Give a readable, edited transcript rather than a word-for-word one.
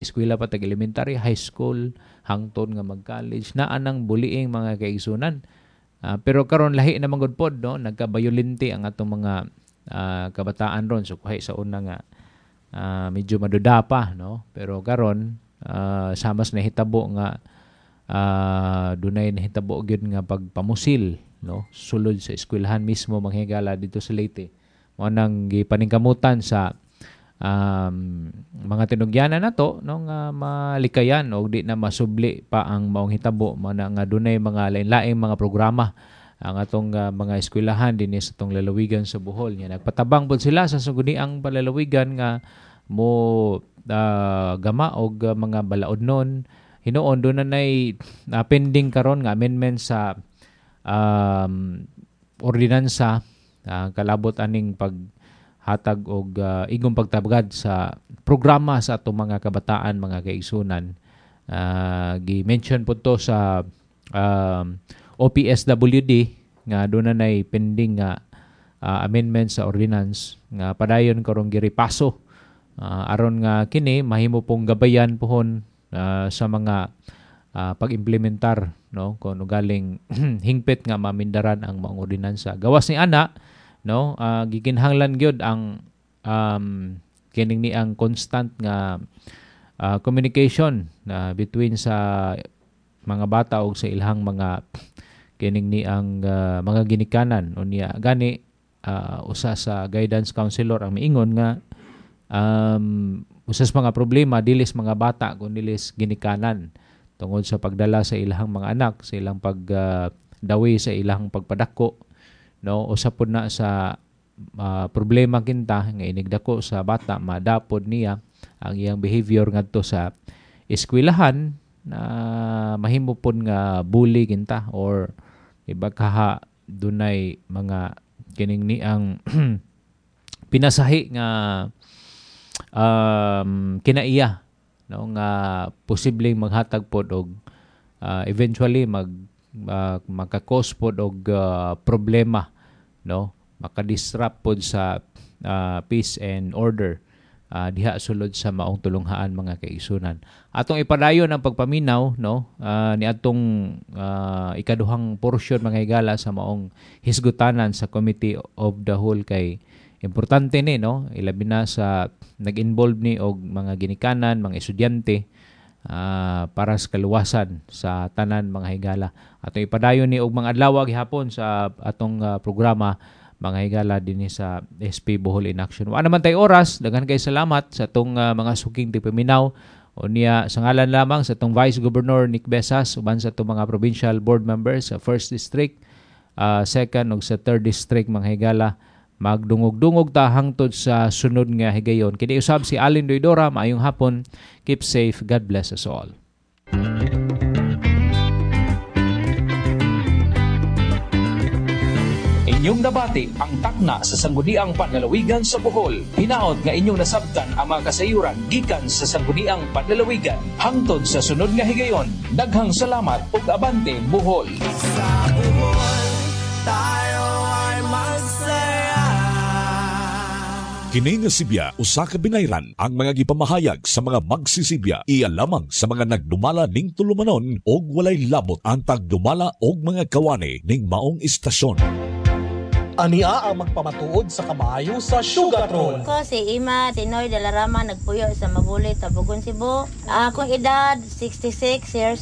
eskwela pa tag elementary, high school, hangtod nga mag-college, na anang buliing mga kaigsunan. Pero karon lahi na manggod pod, no, nagkabayolente ang atong mga kabataan ron. So kuhay sa una nga medyo maduda pa, no, pero karon samas na hitabo nga dunay nahitabo gyud nga pagpamusil, no, sulod sa eskwelahan mismo manghigala dito sa Leyte. Mo nang gipaningkamutan sa mga tinugyanan nato, no, nga malikayan o di na masubli pa ang maong hitabo, man nga dunay mga lain-laing mga programa ang atong mga eskwelahan dinhi sa atong lalawigan sa Bohol. Nya nagpatabang pod sila sa sugodiang palalawigan nga mo gama og mga balaodnon. Hinuon doon na nay pending karon nga amendment sa ordinansa kalabot aning paghatag og igong pagtabgad sa programa sa atong mga kabataan, mga kaigsunan. Gi-mention po to sa OPSWD nga doon na nay pending nga amendment sa ordinance nga padayon karong giripaso aron nga kini mahimo pong gabayan pohon sa mga pag-implementar, no, kung galing hingpit nga mamindaran ang maong ordinansa. Gawas ni ana, no, gikinhanglan gyud ang kining ni ang constant nga communication between sa mga bata og sa ilhang mga kining ni ang mga ginikanan. Unya gani usa sa guidance counselor ang miingon nga usas mga problema dilis mga bata kung dilis ginikanan tungod sa pagdala sa ilahang mga anak, sa ilang pagdawi sa ilahang pagpadako, no, usa pod na sa problema kinta nga inigdako sa bata madapod niya ang iyang behavior ngadto sa eskwelahan na mahimo pod nga bully kinta or iba kaha dunay mga kining ni ang pinasahi nga kinaiya, no, nga posibleng maghatag pod og eventually magka-cause pod og problema, no, makadisrupt pod sa peace and order diha sulod sa maong tulunghaan mga kaigsunan. Atong ipadayon ang pagpaminaw, no, ni atong ikaduhang portion mga higala sa maong hisgutanan sa Committee of the Whole kay importante ni, no, ilabi na sa nag-involve ni og mga ginikanan, mga estudyante para sa kaluwasan sa tanan mga higala. Atong ipadayon ni og mga adlaw gihapon sa atong programa mga higala dinhi sa SP Bohol in Action. Wa naman tay oras, daghan kay salamat sa atong mga suking tipaminaw. Unya sa ngalan lamang sa atong Vice Governor Nick Besas uban sa atong mga provincial board members sa 1st District, 2nd ug sa 3rd District mga higala. Magdungog-dungog ta hangtod sa sunod nga higayon. Kini usab si Alin Doidora, maayong hapon. Keep safe. God bless us all. Inyong nabati ang takna sa Sangguniang Panlalawigan sa Bohol. Hinaot nga inyong nasabtan ang mga kasayuran gikan sa Sangguniang Panlalawigan. Hangtod sa sunod nga higayon. Daghang salamat ug abante Bohol. Sa Bohol, tayo ay magsaya. Kini nga Sibya usa ka binayran ang mga gipamahayag sa mga magsisibya iya lamang sa mga nagdumala ning tulumanon og walay labot ang tagdumala og mga kawani ning maong istasyon. Ania ang magpamatuod sa kamayo sa Sugartron. Ko si Ima Tinoy de la Rama, nagpuyo sa Mabulit, Tabugon, Cebu. Akong edad 66 years